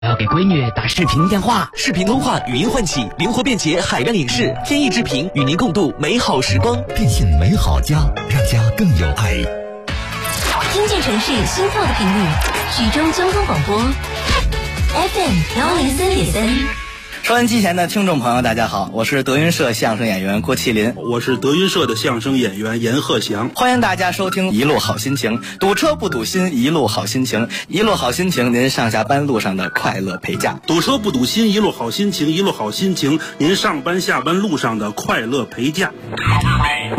要给闺女打视频电话， 视频通话，语音唤起，灵活便捷，海量影视，天意之频，与您共度美好时光。 电信美好家，让家更有爱。 听见城市心跳的频率，徐州交通广播 FM103.3。 收音机前的听众朋友大家好，我是德云社相声演员郭麒麟， 我是德云社的相声演员阎鹤祥。 欢迎大家收听一路好心情，堵车不堵心，一路好心情，一路好心情，您上下班路上的快乐陪驾。 堵车不堵心，一路好心情，一路好心情，您上班下班路上的快乐陪驾。